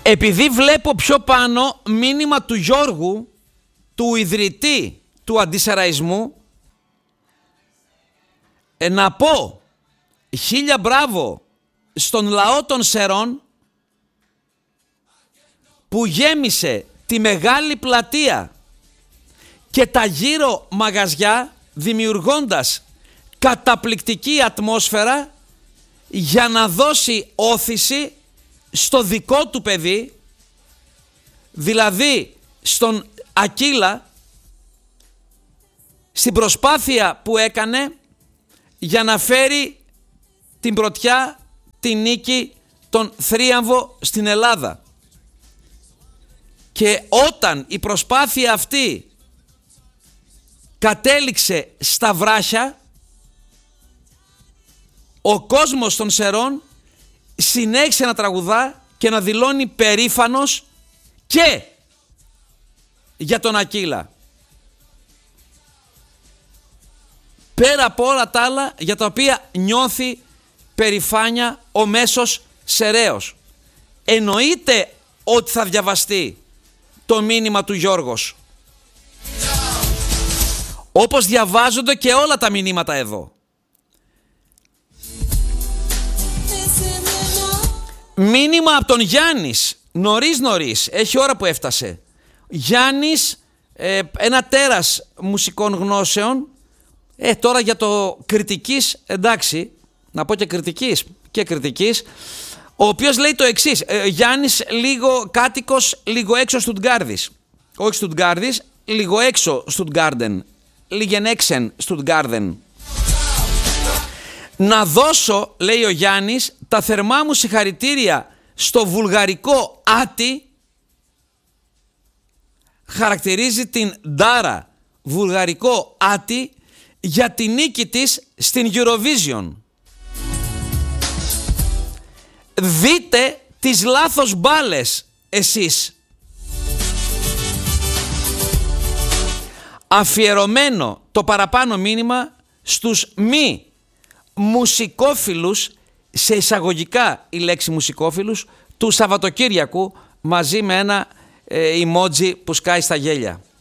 Επειδή βλέπω πιο πάνω μήνυμα του Γιώργου, του ιδρυτή του αντισεραϊσμού, να πω 1000 μπράβο στον λαό των Σερών που γέμισε τη μεγάλη πλατεία και τα γύρω μαγαζιά, δημιουργώντας καταπληκτική ατμόσφαιρα για να δώσει όθηση στο δικό του παιδί, δηλαδή στον Ακύλα, στην προσπάθεια που έκανε για να φέρει την πρωτιά, την νίκη, τον θρίαμβο στην Ελλάδα. Και όταν η προσπάθεια αυτή κατέληξε στα βράχια, ο κόσμος των Σερών συνέχισε να τραγουδά και να δηλώνει περήφανος και για τον Ακύλα. Πέρα από όλα τα άλλα για τα οποία νιώθει περηφάνεια ο μέσος Σεραίος. Εννοείται ότι θα διαβαστεί το μήνυμα του Γιώργος. Όπως διαβάζονται και όλα τα μηνύματα εδώ. Μήνυμα από τον Γιάννης. Νωρίς, έχει ώρα που έφτασε. Γιάννης, ένα τέρας μουσικών γνώσεων. Τώρα για το κριτικής, εντάξει, να πω και κριτικής, ο οποίος λέει το εξής. Γιάννης, λίγο κάτοικος, λίγο έξω Στουτγκάρδης. Όχι Στουτγκάρδης, λίγο έξω Στουτγκάρντεν. Λίγεν έξεν Στουτγκάρδεν. Να δώσω, λέει ο Γιάννης, τα θερμά μου συγχαρητήρια στο βουλγαρικό Άτι. Χαρακτηρίζει την Ντάρα, βουλγαρικό Άτι, για τη νίκη της στην Eurovision. Δείτε τις λάθος μπάλες εσείς. Αφιερωμένο το παραπάνω μήνυμα στους μη μουσικόφιλους, σε εισαγωγικά η λέξη μουσικόφιλους, του Σαββατοκύριακου, μαζί με ένα emoji που σκάει στα γέλια.